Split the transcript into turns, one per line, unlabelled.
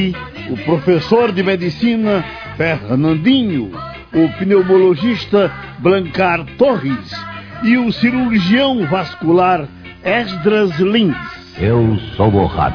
o professor de medicina Fernandinho, o pneumologista Blancar Torres e o cirurgião vascular Esdras Lins.
Eu sou o rádio.